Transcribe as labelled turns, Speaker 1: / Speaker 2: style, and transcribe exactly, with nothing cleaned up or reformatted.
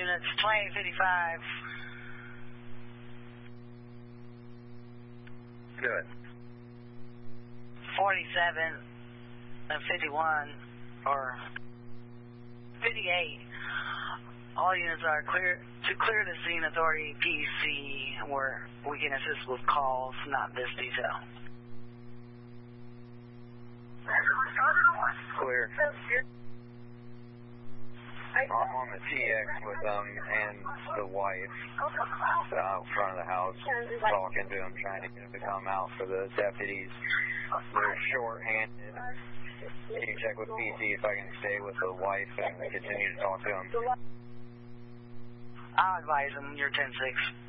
Speaker 1: units, twenty fifty-five.
Speaker 2: Good.
Speaker 1: forty-seven and fifty-one, or fifty-eight. All units are clear to clear the scene. Authority P C, where we can assist with calls, not this detail.
Speaker 2: Clear. I'm on the T X with them and the wife out front of the house, talking to them, trying to get them to come out for the deputies. They're short-handed. Can you check with P C if I can stay with the wife and continue to talk to them?
Speaker 1: I'll advise them. You're ten six.